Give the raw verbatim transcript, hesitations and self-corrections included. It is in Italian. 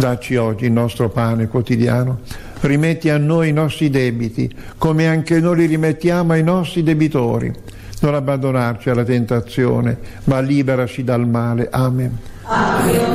Dacci oggi il nostro pane quotidiano. Rimetti a noi i nostri debiti, come anche noi li rimettiamo ai nostri debitori. Non abbandonarci alla tentazione, ma liberaci dal male. Amen. A Dio